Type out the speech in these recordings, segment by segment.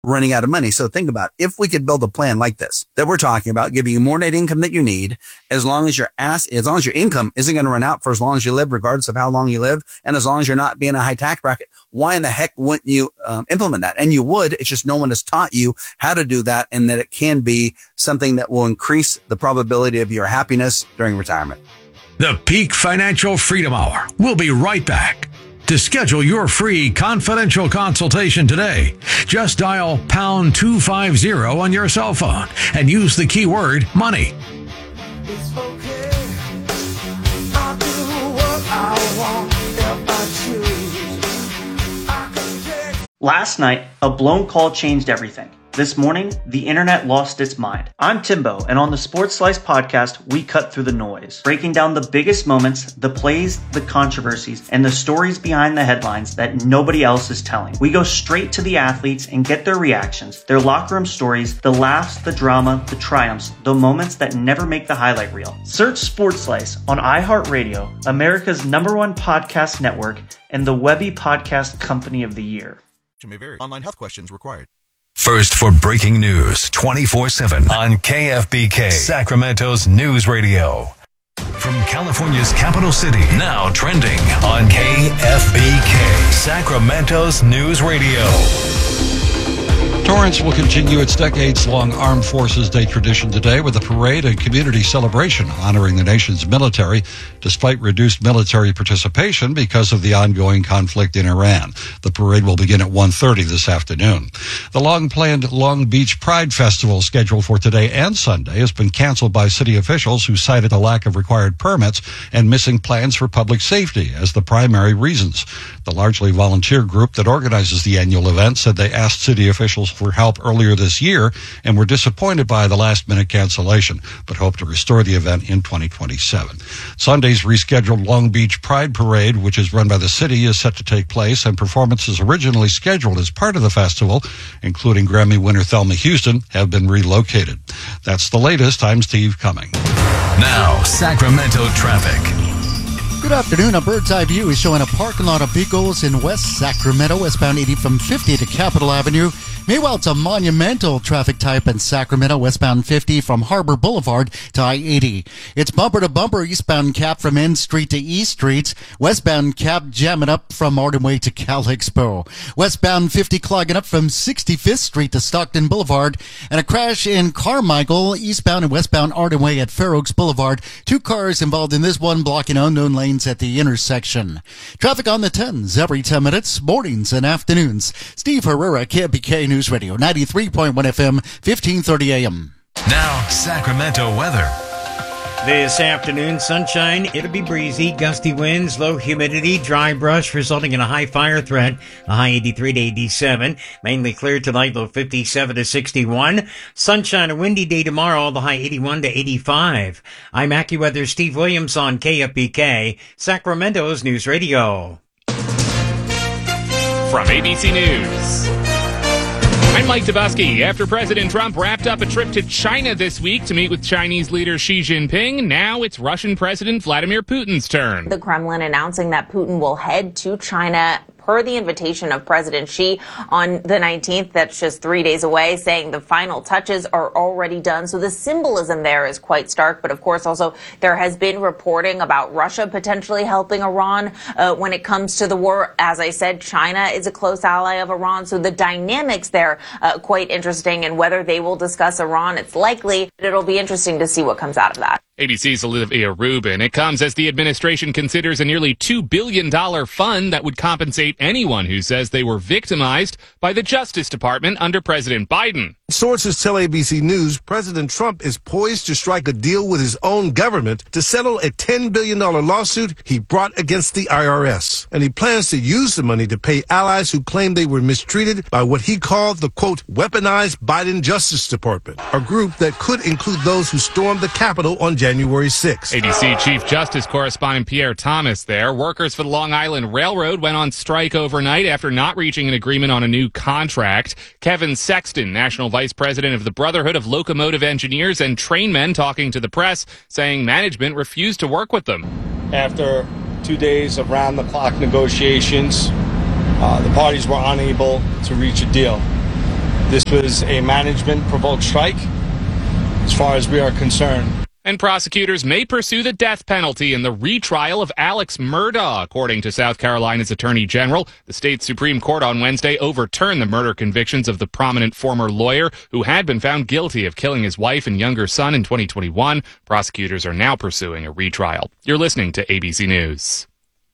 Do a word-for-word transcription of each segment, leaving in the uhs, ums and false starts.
running out of money. So think about if we could build a plan like this that we're talking about, giving you more net income that you need, as long as your ass, as long as your income isn't going to run out for as long as you live, regardless of how long you live, and as long as you're not being a high tax bracket. Why in the heck wouldn't you um, implement that? And you would. It's just no one has taught you how to do that, and that it can be something that will increase the probability of your happiness during retirement. The Peak Financial Freedom Hour. We'll be right back. To schedule your free confidential consultation today, just dial pound two fifty on your cell phone and use the keyword money. It's okay. I'll do what I want if I choose. I can take... Last night, a blown call changed everything. This morning, the internet lost its mind. I'm Timbo, and on the Sports Slice podcast, we cut through the noise, breaking down the biggest moments, the plays, the controversies, and the stories behind the headlines that nobody else is telling. We go straight to the athletes and get their reactions, their locker room stories, the laughs, the drama, the triumphs, the moments that never make the highlight reel. Search Sports Slice on iHeartRadio, America's number one podcast network, and the Webby Podcast Company of the Year. May vary. Online health questions required. First for breaking news twenty-four seven on K F B K, Sacramento's news radio. From California's capital city, now trending on K F B K, Sacramento's news radio. Torrance will continue its decades-long Armed Forces Day tradition today with a parade and community celebration honoring the nation's military, despite reduced military participation because of the ongoing conflict in Iran. The parade will begin at one thirty this afternoon. The long-planned Long Beach Pride Festival, scheduled for today and Sunday, has been canceled by city officials who cited a lack of required permits and missing plans for public safety as the primary reasons. The largely volunteer group that organizes the annual event said they asked city officials for help earlier this year and were disappointed by the last-minute cancellation, but hope to restore the event in twenty twenty-seven. Sunday's rescheduled Long Beach Pride Parade, which is run by the city, is set to take place, and performances originally scheduled as part of the festival, including Grammy winner Thelma Houston, have been relocated. That's the latest. I'm Steve Cumming. Now, Sacramento traffic. Good afternoon. A bird's eye view is showing a parking lot of vehicles in West Sacramento, westbound eighty from fifty to Capitol Avenue. Meanwhile, it's a monumental traffic type in Sacramento, westbound fifty from Harbor Boulevard to I eighty. It's bumper to bumper eastbound Cap from N Street to E Street. Westbound Cap jamming up from Arden Way to Cal Expo. Westbound fifty clogging up from sixty-fifth Street to Stockton Boulevard. And a crash in Carmichael, eastbound and westbound Arden Way at Fair Oaks Boulevard. Two cars involved in this one, blocking unknown lanes at the intersection. Traffic on the tens every ten minutes, mornings and afternoons. Steve Herrera, K F B K News Radio, ninety-three point one F M, fifteen thirty A M. Now, Sacramento weather. This afternoon, sunshine, it'll be breezy, gusty winds, low humidity, dry brush, resulting in a high fire threat, a high eighty-three to eighty-seven. Mainly clear tonight, low fifty-seven to sixty-one. Sunshine, a windy day tomorrow, the high eighty-one to eighty-five. I'm AccuWeather Steve Williams on K F B K, Sacramento's News Radio. From A B C News, I'm Mike Dubusky. After President Trump wrapped up a trip to China this week to meet with Chinese leader Xi Jinping, now it's Russian President Vladimir Putin's turn. The Kremlin announcing that Putin will head to China per the invitation of President Xi on the nineteenth. That's just three days away, saying the final touches are already done. So the symbolism there is quite stark. But of course, also there has been reporting about Russia potentially helping Iran uh, when it comes to the war. As I said, China is a close ally of Iran. So the dynamics there uh, quite interesting. And whether they will discuss Iran, it's likely. But it'll be interesting to see what comes out of that. A B C's Olivia Rubin. It comes as the administration considers a nearly two billion dollars fund that would compensate anyone who says they were victimized by the Justice Department under President Biden. Sources tell A B C News President Trump is poised to strike a deal with his own government to settle a ten billion dollars lawsuit he brought against the I R S. And he plans to use the money to pay allies who claim they were mistreated by what he called the, quote, weaponized Biden Justice Department, a group that could include those who stormed the Capitol on January sixth. A B C Chief Justice correspondent Pierre Thomas there. Workers for the Long Island Railroad went on strike overnight after not reaching an agreement on a new contract. Kevin Sexton, National Vice President of the Brotherhood of Locomotive Engineers and Trainmen, talking to the press, saying management refused to work with them. After two days of round-the-clock negotiations, uh, the parties were unable to reach a deal. This was a management-provoked strike, as far as we are concerned. And prosecutors may pursue the death penalty in the retrial of Alex Murdaugh, according to South Carolina's Attorney General. The state Supreme Court on Wednesday overturned the murder convictions of the prominent former lawyer who had been found guilty of killing his wife and younger son in twenty twenty-one. Prosecutors are now pursuing a retrial. You're listening to A B C News.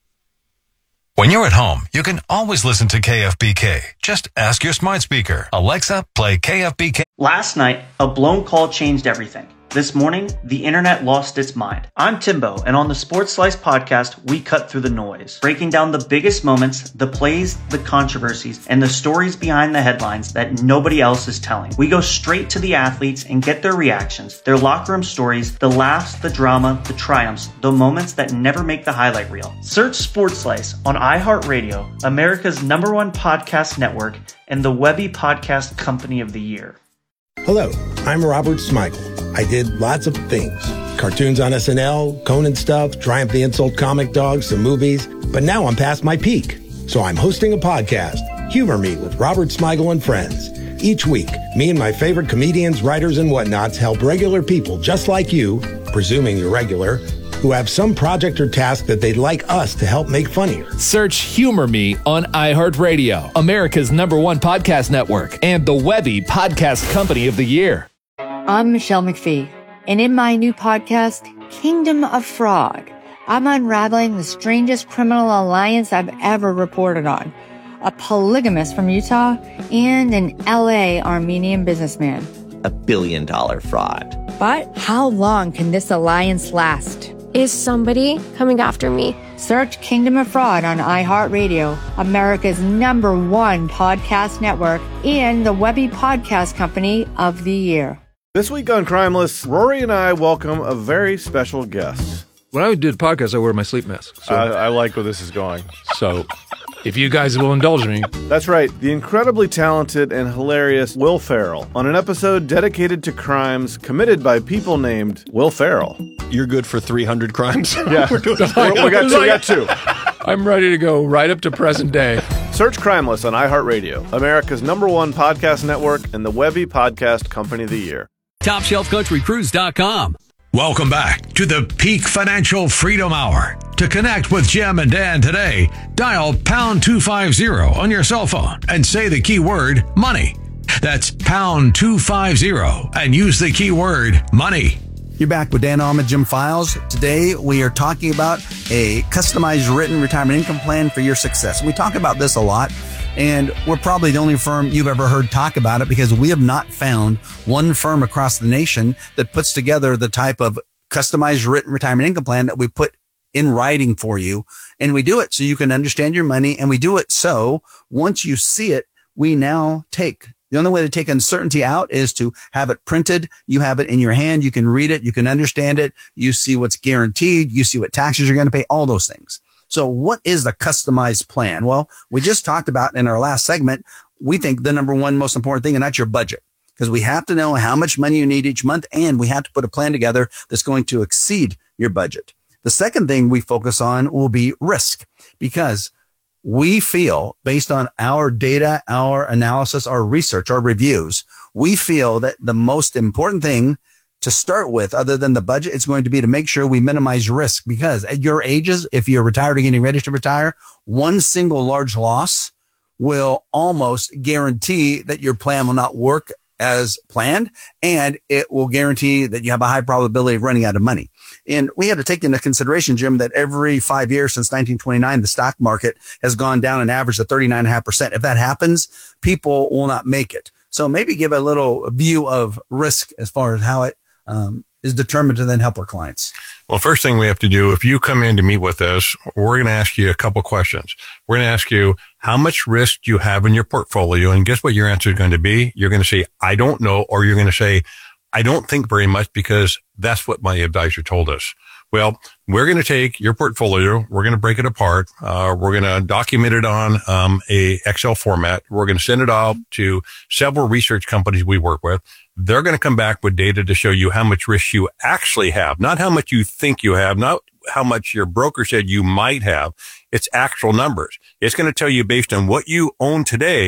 When you're at home, you can always listen to K F B K. Just ask your smart speaker, Alexa, play K F B K. Last night, a blown call changed everything. This morning, the internet lost its mind. I'm Timbo, and on the Sports Slice podcast, we cut through the noise, breaking down the biggest moments, the plays, the controversies, and the stories behind the headlines that nobody else is telling. We go straight to the athletes and get their reactions, their locker room stories, the laughs, the drama, the triumphs, the moments that never make the highlight reel. Search Sports Slice on iHeartRadio, America's number one podcast network, and the Webby Podcast Company of the Year. Hello, I'm Robert Smigel. I did lots of things. Cartoons on S N L, Conan stuff, Triumph the Insult Comic Dog, some movies. But now I'm past my peak. So I'm hosting a podcast, Humor Me with Robert Smigel and Friends. Each week, me and my favorite comedians, writers, and whatnots help regular people just like you, presuming you're regular, who have some project or task that they'd like us to help make funnier. Search Humor Me on iHeartRadio, America's number one podcast network, and the Webby Podcast Company of the Year. I'm Michelle McPhee, and in my new podcast, Kingdom of Fraud, I'm unraveling the strangest criminal alliance I've ever reported on. A polygamist from Utah and an L A Armenian businessman. A billion dollar fraud. But how long can this alliance last? Is somebody coming after me? Search Kingdom of Fraud on iHeartRadio, America's number one podcast network, and the Webby Podcast Company of the Year. This week on Crimeless, Rory and I welcome a very special guest. When I do the podcast, I wear my sleep mask. So. I, I like where this is going. So, if you guys will indulge me. That's right, the incredibly talented and hilarious Will Ferrell on an episode dedicated to crimes committed by people named Will Ferrell. You're good for three hundred crimes? Yeah, we, we, got two, we got two. I'm ready to go right up to present day. Search Crimeless on iHeartRadio, America's number one podcast network, and the Webby Podcast Company of the Year. top shelf country cruise dot com. Welcome back to the Peak Financial Freedom Hour. To connect with Jim and Dan today, dial pound two fifty on your cell phone and say the keyword money. That's pound two fifty and use the keyword money. You're back with Dan Allman, Jim Files. Today, we are talking about a customized written retirement income plan for your success. We talk about this a lot, and we're probably the only firm you've ever heard talk about it because we have not found one firm across the nation that puts together the type of customized written retirement income plan that we put in writing for you. And we do it so you can understand your money, and we do it so once you see it, we now take The only way to take uncertainty out is to have it printed. You have it in your hand. You can read it. You can understand it. You see what's guaranteed. You see what taxes you're going to pay, all those things. So what is the customized plan? Well, we just talked about in our last segment, we think the number one most important thing, and that's your budget, because we have to know how much money you need each month, and we have to put a plan together that's going to exceed your budget. The second thing we focus on will be risk, because we feel, based on our data, our analysis, our research, our reviews, we feel that the most important thing to start with, other than the budget, is going to be to make sure we minimize risk, because at your ages, if you're retired or getting ready to retire, one single large loss will almost guarantee that your plan will not work as planned, and it will guarantee that you have a high probability of running out of money. And we have to take into consideration, Jim, that every five years since nineteen twenty-nine, the stock market has gone down an average of thirty-nine point five percent. If that happens, people will not make it. So maybe give a little view of risk as far as how it um, is determined to then help our clients. Well, first thing we have to do, if you come in to meet with us, we're going to ask you a couple questions. We're going to ask you how much risk do you have in your portfolio, and guess what your answer is going to be? You're going to say, I don't know, or you're going to say, I don't think very much because that's what my advisor told us. Well, we're going to take your portfolio. We're going to break it apart. Uh, we're going to document it on um, a Excel format. We're going to send it out to several research companies we work with. They're going to come back with data to show you how much risk you actually have, not how much you think you have, not how much your broker said you might have. It's actual numbers. It's going to tell you based on what you own today,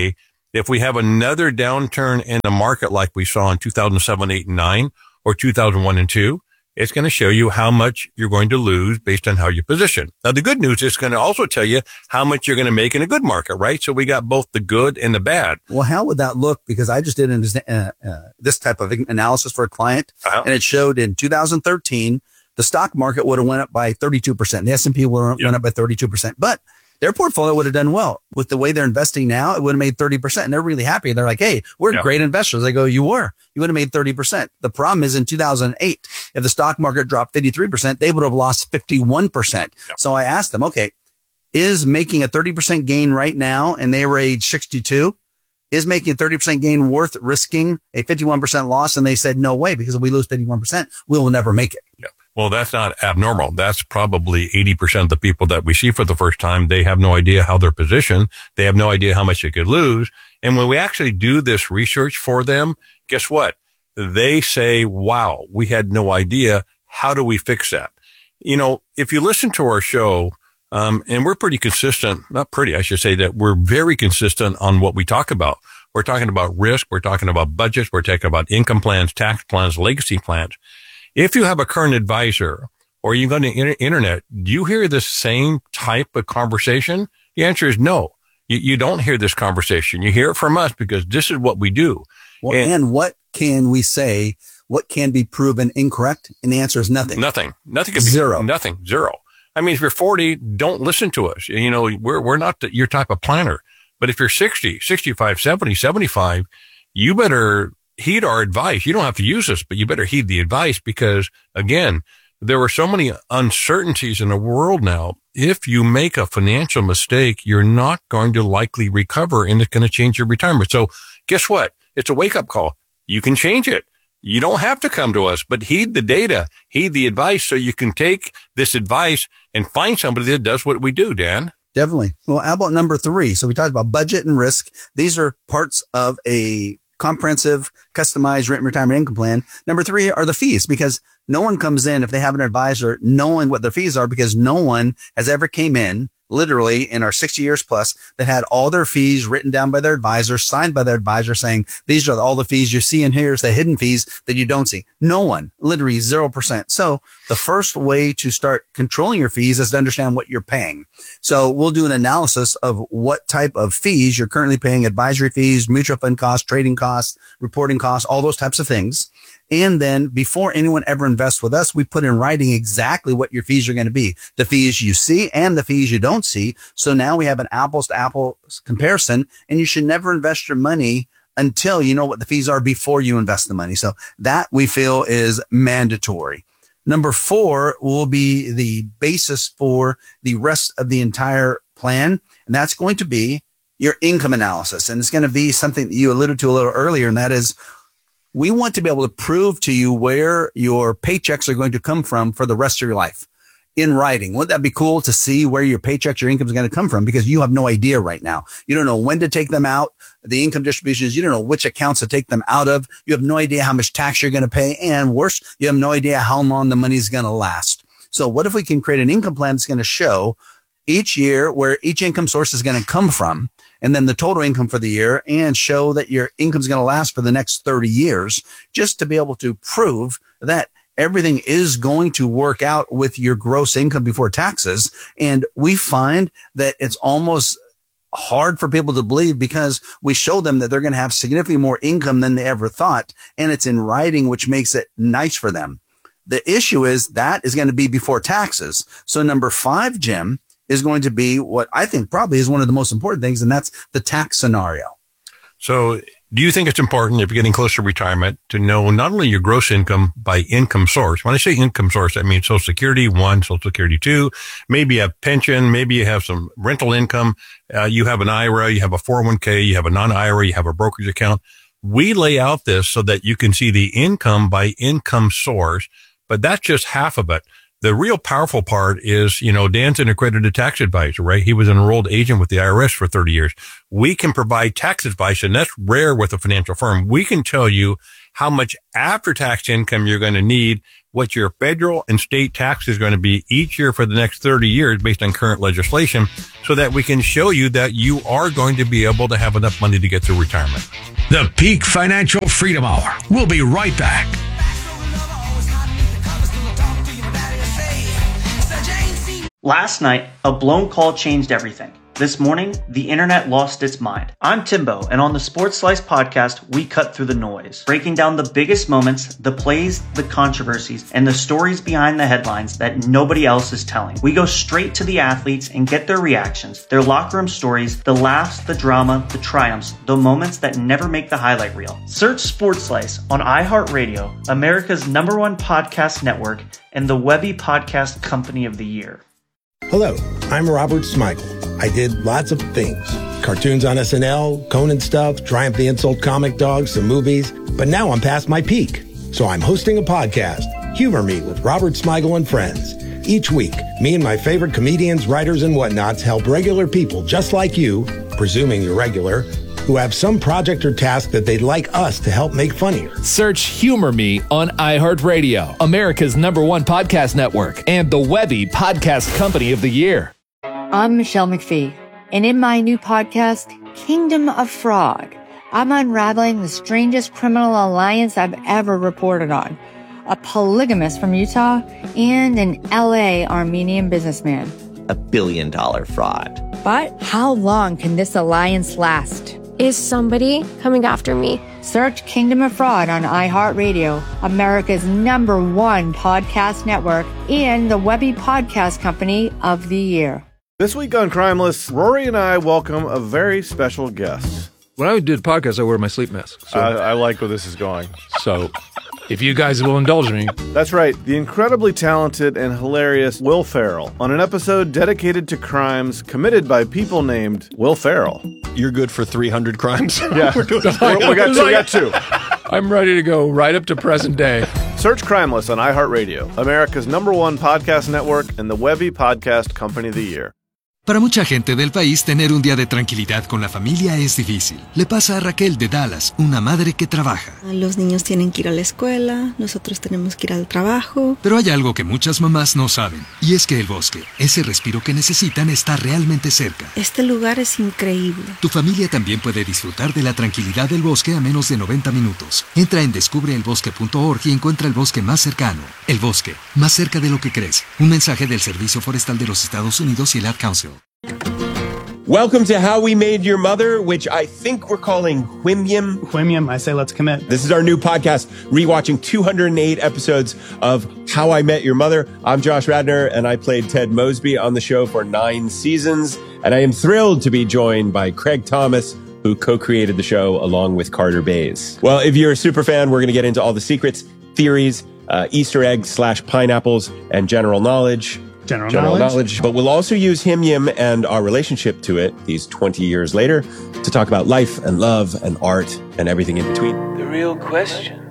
If we have another downturn in the market like we saw in two thousand seven, eight, and nine, or two thousand one and two, it's going to show you how much you're going to lose based on how you position. Now, the good news is going to also tell you how much you're going to make in a good market, right? So we got both the good and the bad. Well, how would that look? Because I just did an, uh, uh, this type of analysis for a client, uh-huh. and it showed in two thousand thirteen, the stock market would have went up by thirty-two percent. The S and P would have yep. went up by thirty-two percent. But their portfolio would have done well. With the way they're investing now, it would have made thirty percent. And they're really happy. They're like, hey, we're yeah. great investors. I go, you were. You would have made thirty percent. The problem is in two thousand eight, if the stock market dropped fifty-three percent, they would have lost fifty-one percent. Yeah. So I asked them, okay, is making a thirty percent gain right now, and they were age sixty-two, is making a thirty percent gain worth risking a fifty-one percent loss? And they said, no way, because if we lose fifty-one percent, we will never make it. Yeah. Well, that's not abnormal. That's probably eighty percent of the people that we see for the first time. They have no idea how they're positioned. They have no idea how much they could lose. And when we actually do this research for them, guess what? They say, wow, we had no idea. How do we fix that? You know, if you listen to our show, um, and we're pretty consistent, not pretty, I should say that we're very consistent on what we talk about. We're talking about risk. We're talking about budgets. We're talking about income plans, tax plans, legacy plans. If you have a current advisor or you go on the inter- internet, do you hear the same type of conversation? The answer is no. You, you don't hear this conversation. You hear it from us because this is what we do. Well, and, and what can we say? What can be proven incorrect? And the answer is nothing. Nothing. Nothing. Can be, Zero. Nothing. Zero. I mean, if you're forty, don't listen to us. You know, we're, we're not the, your type of planner. But if you're sixty, sixty-five, seventy, seventy-five, you better heed our advice. You don't have to use this, but you better heed the advice because, again, there are so many uncertainties in the world now. If you make a financial mistake, you're not going to likely recover, and it's going to change your retirement. So guess what? It's a wake-up call. You can change it. You don't have to come to us, but heed the data, heed the advice so you can take this advice and find somebody that does what we do, Dan. Definitely. Well, how about number three? So we talked about budget and risk. These are parts of a comprehensive, customized written retirement income plan. Number three are the fees, because no one comes in if they have an advisor knowing what their fees are, because no one has ever came in literally in our sixty years plus that had all their fees written down by their advisor, signed by their advisor saying, these are all the fees you see, and here's the hidden fees that you don't see. No one, literally zero percent. So the first way to start controlling your fees is to understand what you're paying. So we'll do an analysis of what type of fees you're currently paying: advisory fees, mutual fund costs, trading costs, reporting costs, all those types of things. And then before anyone ever invests with us, we put in writing exactly what your fees are going to be, the fees you see and the fees you don't see. So now we have an apples to apples comparison, and you should never invest your money until you know what the fees are before you invest the money. So that we feel is mandatory. Number four will be the basis for the rest of the entire plan. And that's going to be your income analysis. And it's going to be something that you alluded to a little earlier. And that is, we want to be able to prove to you where your paychecks are going to come from for the rest of your life in writing. Wouldn't that be cool to see where your paychecks, your income is going to come from? Because you have no idea right now. You don't know when to take them out, the income distributions. You don't know which accounts to take them out of. You have no idea how much tax you're going to pay. And worse, you have no idea how long the money is going to last. So what if we can create an income plan that's going to show each year where each income source is going to come from, and then the total income for the year, and show that your income is going to last for the next thirty years, just to be able to prove that everything is going to work out with your gross income before taxes. And we find that it's almost hard for people to believe, because we show them that they're going to have significantly more income than they ever thought. And it's in writing, which makes it nice for them. The issue is that is going to be before taxes. So number five, Jim, is going to be what I think probably is one of the most important things, and that's the tax scenario. So do you think it's important, if you're getting close to retirement, to know not only your gross income by income source? When I say income source, I mean Social Security, one, Social Security, two, maybe you have pension, maybe you have some rental income, uh, you have an I R A, you have a four oh one k, you have a non-I R A, you have a brokerage account. We lay out this so that you can see the income by income source, but that's just half of it. The real powerful part is, you know, Dan's an accredited tax advisor, right? He was an enrolled agent with the I R S for thirty years. We can provide tax advice, and that's rare with a financial firm. We can tell you how much after-tax income you're going to need, what your federal and state tax is going to be each year for the next thirty years based on current legislation, so that we can show you that you are going to be able to have enough money to get through retirement. The Peak Financial Freedom Hour. We'll be right back. Last night, a blown call changed everything. This morning, the internet lost its mind. I'm Timbo, and on the Sports Slice podcast, we cut through the noise, breaking down the biggest moments, the plays, the controversies, and the stories behind the headlines that nobody else is telling. We go straight to the athletes and get their reactions, their locker room stories, the laughs, the drama, the triumphs, the moments that never make the highlight reel. Search Sports Slice on iHeartRadio, America's number one podcast network, and the Webby Podcast Company of the Year. Hello, I'm Robert Smigel. I did lots of things. Cartoons on S N L, Conan stuff, Triumph the Insult Comic Dogs, some movies. But now I'm past my peak. So I'm hosting a podcast, Humor Me with Robert Smigel and Friends. Each week, me and my favorite comedians, writers, and whatnots help regular people just like you, presuming you're regular, who have some project or task that they'd like us to help make funnier. Search Humor Me on iHeartRadio, America's number one podcast network, and the Webby Podcast Company of the Year. I'm Michelle McPhee, and in my new podcast, Kingdom of Frog, I'm unraveling the strangest criminal alliance I've ever reported on. A polygamist from Utah and an L A Armenian businessman. A billion dollar fraud. But how long can this alliance last? Is somebody coming after me? Search Kingdom of Fraud on iHeartRadio, America's number one podcast network, and the Webby Podcast Company of the Year. This week on Crimeless, Rory and I welcome a very special guest. When I did podcasts, I wear my sleep mask. So. I, I like where this is going. So, if you guys will indulge me. That's right, the incredibly talented and hilarious Will Ferrell on an episode dedicated to crimes committed by people named Will Ferrell. You're good for three hundred crimes? Yeah, We're doing we, we, got two, we got two. I'm ready to go right up to present day. Search Crimeless on iHeartRadio, America's number one podcast network, and the Webby Podcast Company of the Year. Para mucha gente del país, tener un día de tranquilidad con la familia es difícil. Le pasa a Raquel de Dallas, una madre que trabaja. Los niños tienen que ir a la escuela, nosotros tenemos que ir al trabajo. Pero hay algo que muchas mamás no saben, y es que el bosque, ese respiro que necesitan, está realmente cerca. Este lugar es increíble. Tu familia también puede disfrutar de la tranquilidad del bosque a menos de noventa minutos. Entra en descubre el bosque punto org y encuentra el bosque más cercano. El bosque, más cerca de lo que crees. Un mensaje del Servicio Forestal de los Estados Unidos y el Ad Council. Welcome to How We Made Your Mother, which I think we're calling Whimyam. Whimyam, I say let's commit. This is our new podcast, rewatching two hundred eight episodes of How I Met Your Mother. I'm Josh Radner, and I played Ted Mosby on the show for nine seasons. And I am thrilled to be joined by Craig Thomas, who co-created the show along with Carter Bays. Well, if you're a super fan, we're going to get into all the secrets, theories, uh, Easter eggs slash pineapples, and general knowledge. General, General knowledge. knowledge. But we'll also use Hymyam and our relationship to it these twenty years later to talk about life and love and art and everything in between. The real question,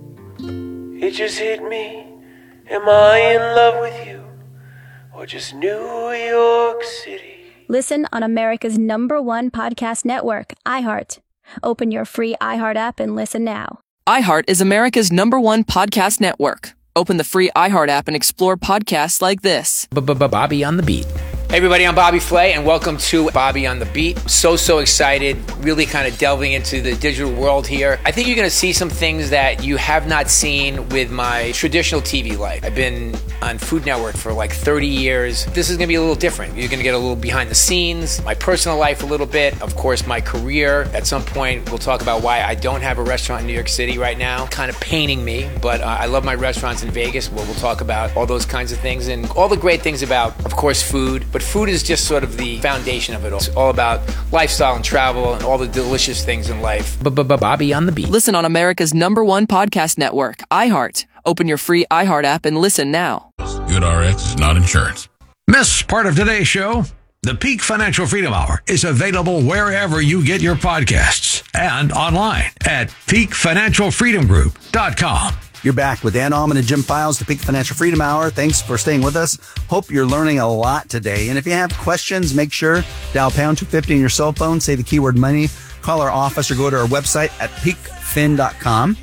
it just hit me. Am I in love with you or just New York City? Listen on America's number one podcast network, iHeart. Open your free iHeart app and listen now. iHeart is America's number one podcast network. Open the free iHeart app and explore podcasts like this. Bobby on the Beat. Hey everybody, I'm Bobby Flay, and welcome to Bobby on the Beat. So, so excited, really kind of delving into the digital world here. I think you're going to see some things that you have not seen with my traditional T V life. I've been on Food Network for like thirty years. This is going to be a little different. You're going to get a little behind the scenes, my personal life a little bit, of course, my career. At some point, we'll talk about why I don't have a restaurant in New York City right now. Kind of paining me, but uh, I love my restaurants in Vegas, where we'll talk about all those kinds of things and all the great things about, of course, food. But food is just sort of the foundation of it all. It's all about lifestyle and travel and all the delicious things in life. Bobby on the Beat. Listen on America's number one podcast network, iHeart. Open your free iHeart app and listen now. Good R X is not insurance. Miss part of today's show? The Peak Financial Freedom Hour is available wherever you get your podcasts and online at peak financial freedom group dot com. You're back with Dan Allman and Jim Files, the Peak Financial Freedom Hour. Thanks for staying with us. Hope you're learning a lot today. And if you have questions, make sure dial pound two fifty on your cell phone, say the keyword money, call our office or go to our website at peak fin dot com.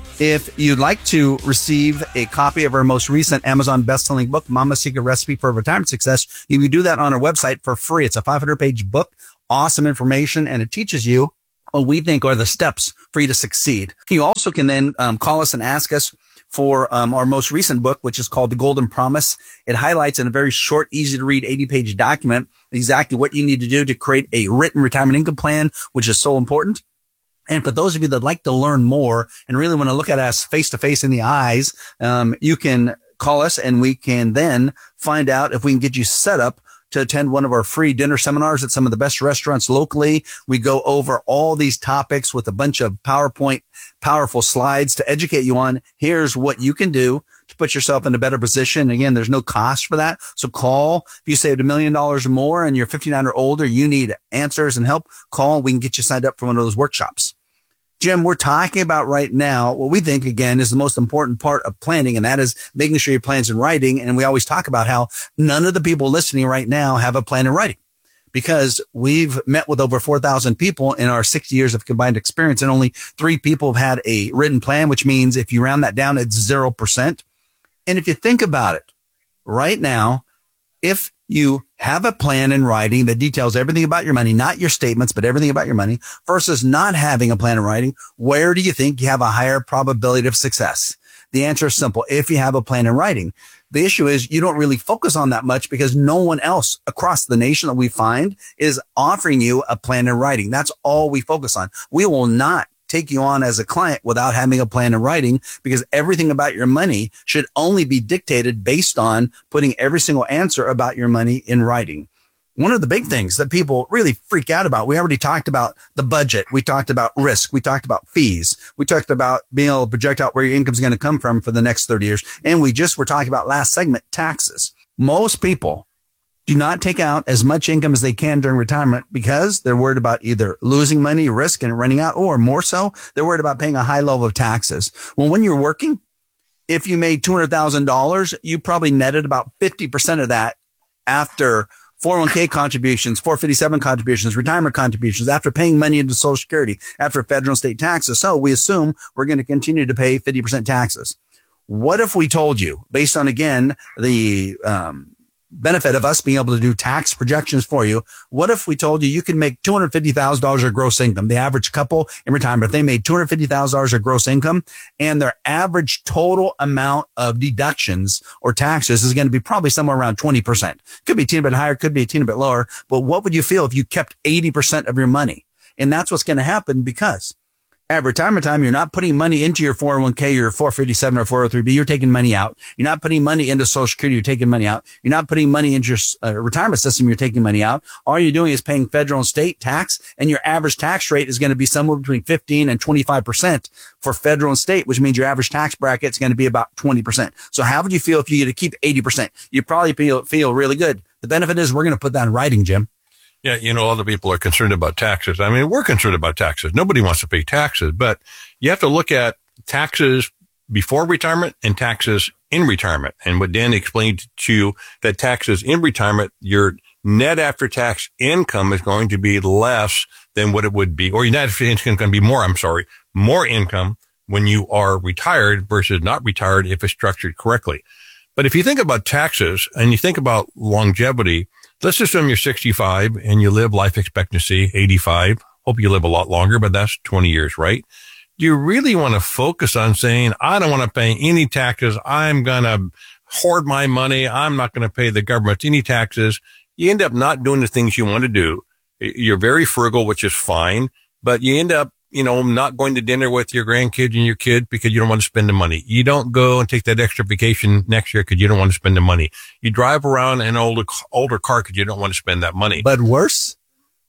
If you'd like to receive a copy of our most recent Amazon best-selling book, Mama's Secret Recipe for Retirement Success, you can do that on our website for free. It's a five hundred page book, awesome information, and it teaches you what we think are the steps for you to succeed. You also can then um, call us and ask us for um, our most recent book, which is called The Golden Promise. It highlights in a very short, easy to read eighty page document exactly what you need to do to create a written retirement income plan, which is so important. And for those of you that like to learn more and really want to look at us face to face in the eyes, um, you can call us and we can then find out if we can get you set up to attend one of our free dinner seminars at some of the best restaurants locally. We go over all these topics with a bunch of PowerPoint, powerful slides to educate you on here's what you can do to put yourself in a better position. Again, there's no cost for that. So call. If you saved a million dollars or more and you're fifty-nine or older, you need answers and help, call. We can get you signed up for one of those workshops. Jim, we're talking about right now what we think, again, is the most important part of planning, and that is making sure your plan's in writing. And we always talk about how none of the people listening right now have a plan in writing because we've met with over four thousand people in our sixty years of combined experience, and only three people have had a written plan, which means if you round that down, it's zero percent. And if you think about it right now, if you have a plan in writing that details everything about your money, not your statements, but everything about your money versus not having a plan in writing, where do you think you have a higher probability of success? The answer is simple. If you have a plan in writing, the issue is you don't really focus on that much because no one else across the nation that we find is offering you a plan in writing. That's all we focus on. We will not take you on as a client without having a plan in writing because everything about your money should only be dictated based on putting every single answer about your money in writing. One of the big things that people really freak out about, we already talked about the budget. We talked about risk. We talked about fees. We talked about being able to project out where your income is going to come from for the next thirty years. And we just were talking about last segment, taxes. Most people do not take out as much income as they can during retirement because they're worried about either losing money, risk, and running out, or more so, they're worried about paying a high level of taxes. Well, when you're working, if you made two hundred thousand dollars, you probably netted about fifty percent of that after four oh one k contributions, four fifty-seven contributions, retirement contributions, after paying money into Social Security, after federal and state taxes. So we assume we're going to continue to pay fifty percent taxes. What if we told you, based on, again, the um benefit of us being able to do tax projections for you, what if we told you you could make two hundred fifty thousand dollars of gross income? The average couple in retirement, if they made two hundred fifty thousand dollars of gross income and their average total amount of deductions or taxes is going to be probably somewhere around twenty percent. Could be a teeny bit higher, could be a teeny bit lower, but what would you feel if you kept eighty percent of your money? And that's what's going to happen because at retirement time, you're not putting money into your four oh one k, your four fifty-seven or four oh three b. You're taking money out. You're not putting money into Social Security. You're taking money out. You're not putting money into your uh, retirement system. You're taking money out. All you're doing is paying federal and state tax, and your average tax rate is going to be somewhere between fifteen and twenty-five percent for federal and state, which means your average tax bracket is going to be about twenty percent. So how would you feel if you get to keep eighty percent? You probably feel, feel really good. The benefit is we're going to put that in writing, Jim. Yeah, you know, other people are concerned about taxes. I mean, we're concerned about taxes. Nobody wants to pay taxes, but you have to look at taxes before retirement and taxes in retirement. And what Dan explained to you, that taxes in retirement, your net after tax income is going to be less than what it would be, or your net after income is going to be more, I'm sorry, more income when you are retired versus not retired if it's structured correctly. But if you think about taxes and you think about longevity, let's assume you're sixty-five and you live life expectancy eighty-five. Hope you live a lot longer, but that's twenty years, right? Do you really want to focus on saying, I don't want to pay any taxes. I'm going to hoard my money. I'm not going to pay the government any taxes. You end up not doing the things you want to do. You're very frugal, which is fine, but you end up, you know, not going to dinner with your grandkids and your kid because you don't want to spend the money. You don't go and take that extra vacation next year because you don't want to spend the money. You drive around an older, older car because you don't want to spend that money. But worse,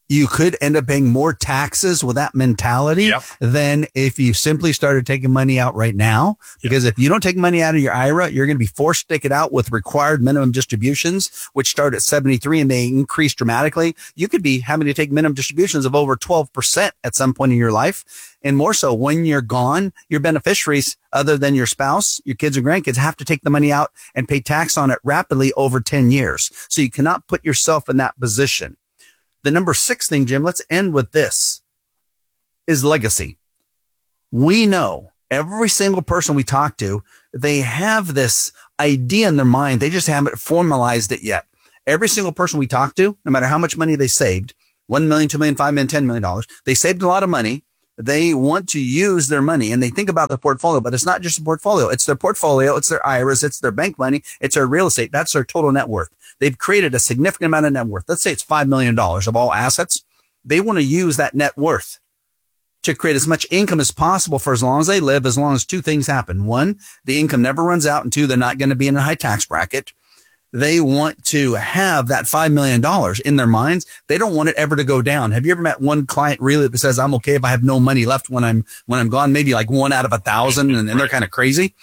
you could end up paying more taxes with that mentality yep. than if you simply started taking money out right now. Because yep. if you don't take money out of your I R A, you're going to be forced to take it out with required minimum distributions, which start at seventy-three and they increase dramatically. You could be having to take minimum distributions of over twelve percent at some point in your life. And more so when you're gone, your beneficiaries, other than your spouse, your kids and grandkids, have to take the money out and pay tax on it rapidly over ten years. So you cannot put yourself in that position. The number six thing, Jim, let's end with this, is legacy. We know every single person we talk to, they have this idea in their mind. They just haven't formalized it yet. Every single person we talk to, no matter how much money they saved, one million, two million, five million, ten million dollars, they saved a lot of money. They want to use their money and they think about the portfolio, but it's not just a portfolio. It's their portfolio. It's their I R As. It's their bank money. It's their real estate. That's their total net worth. They've created a significant amount of net worth. Let's say it's five million dollars of all assets. They want to use that net worth to create as much income as possible for as long as they live, as long as two things happen. One, the income never runs out. And two, they're not going to be in a high tax bracket. They want to have that five million dollars in their minds. They don't want it ever to go down. Have you ever met one client really that says, I'm okay if I have no money left when I'm, when I'm gone? Maybe like one out of a thousand, and, and they're kind of crazy.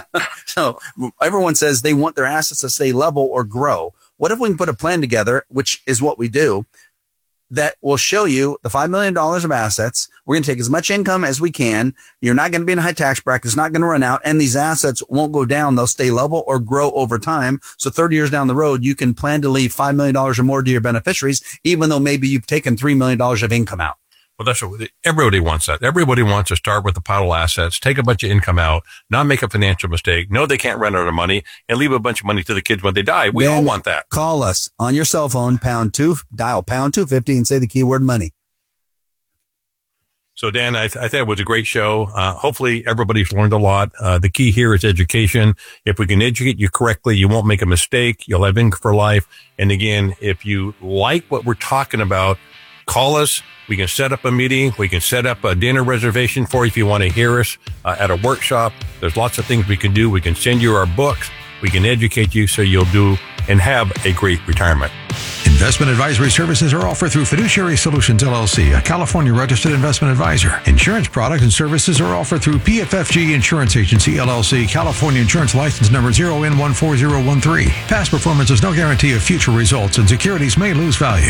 So everyone says they want their assets to stay level or grow. What if we can put a plan together, which is what we do, that will show you the five million dollars of assets. We're going to take as much income as we can. You're not going to be in a high tax bracket. It's not going to run out. And these assets won't go down. They'll stay level or grow over time. So thirty years down the road, you can plan to leave five million dollars or more to your beneficiaries, even though maybe you've taken three million dollars of income out. Well, that's what everybody wants that. Everybody wants to start with a pile of assets, take a bunch of income out, not make a financial mistake, know they can't run out of money, and leave a bunch of money to the kids when they die. We then all want that. Call us on your cell phone, pound two, dial pound two fifty and say the keyword money. So, Dan, I, th- I thought it was a great show. Uh, hopefully everybody's learned a lot. Uh, the key here is education. If we can educate you correctly, you won't make a mistake. You'll have income for life. And again, if you like what we're talking about, call us. We can set up a meeting. We can set up a dinner reservation for you if you want to hear us uh, at a workshop. There's lots of things we can do. We can send you our books. We can educate you so you'll do and have a great retirement. Investment advisory services are offered through Fiduciary Solutions, L L C, a California registered investment advisor. Insurance products and services are offered through P F F G Insurance Agency, L L C, California Insurance License Number zero N one four zero one three. Past performance is no guarantee of future results, and securities may lose value.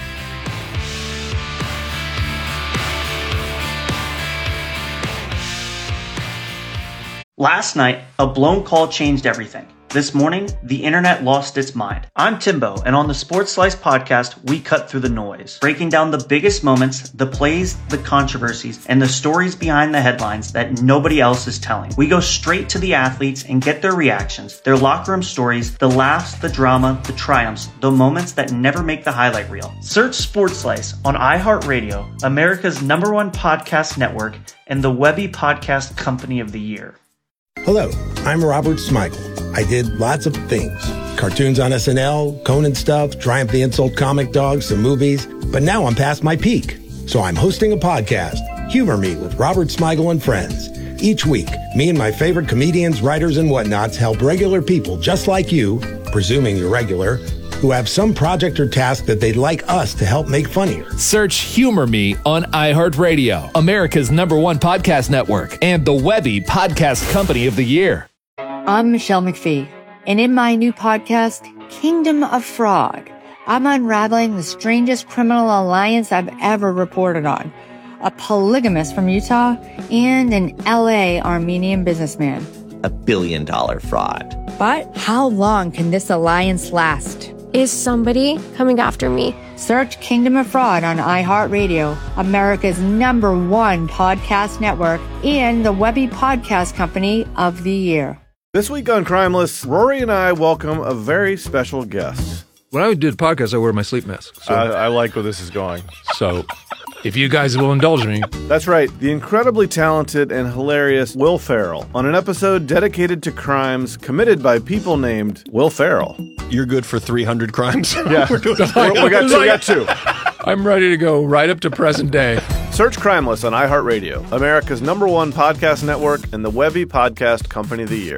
Last night, a blown call changed everything. This morning, the internet lost its mind. I'm Timbo, and on the Sports Slice podcast, we cut through the noise, breaking down the biggest moments, the plays, the controversies, and the stories behind the headlines that nobody else is telling. We go straight to the athletes and get their reactions, their locker room stories, the laughs, the drama, the triumphs, the moments that never make the highlight reel. Search Sports Slice on iHeartRadio, America's number one podcast network, and the Webby Podcast Company of the Year. Hello, I'm Robert Smigel. I did lots of things. Cartoons on S N L, Conan stuff, Triumph the Insult Comic Dog, some movies. But now I'm past my peak. So I'm hosting a podcast, Humor Me with Robert Smigel and Friends. Each week, me and my favorite comedians, writers, and whatnots help regular people just like you, presuming you're regular, who have some project or task that they'd like us to help make funnier. Search Humor Me on iHeartRadio, America's number one podcast network, and the Webby Podcast Company of the Year. I'm Michelle McPhee, and in my new podcast, Kingdom of Frog, I'm unraveling the strangest criminal alliance I've ever reported on. A polygamist from Utah and an L A Armenian businessman. A billion dollar fraud. But how long can this alliance last? Is somebody coming after me? Search Kingdom of Fraud on iHeartRadio, America's number one podcast network, and the Webby Podcast Company of the Year. This week on Crimeless, Rory and I welcome a very special guest. When I did podcasts, I wear my sleep mask. So. I, I like where this is going. So, if you guys will indulge me. That's right, the incredibly talented and hilarious Will Ferrell on an episode dedicated to crimes committed by people named Will Ferrell. You're good for three hundred crimes? Yeah, we, we, got two, we got two. I'm ready to go right up to present day. Search Crimeless on iHeartRadio, America's number one podcast network, and the Webby Podcast Company of the Year.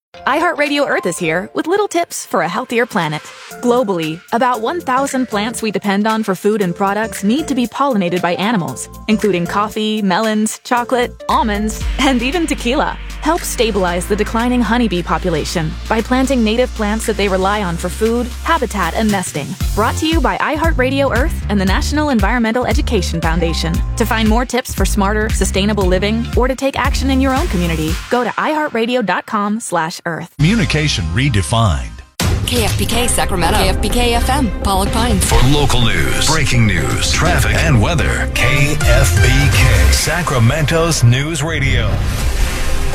iHeartRadio Earth is here with little tips for a healthier planet. Globally, about one thousand plants we depend on for food and products need to be pollinated by animals, including coffee, melons, chocolate, almonds, and even tequila. Help stabilize the declining honeybee population by planting native plants that they rely on for food, habitat, and nesting. Brought to you by iHeartRadio Earth and the National Environmental Education Foundation. To find more tips for smarter, sustainable living or to take action in your own community, go to iHeartRadio.com slash Earth. Communication redefined. K F B K Sacramento. K F B K F M, Pollock Pines. For local news, breaking news, traffic, and weather, K F B K, Sacramento's News Radio.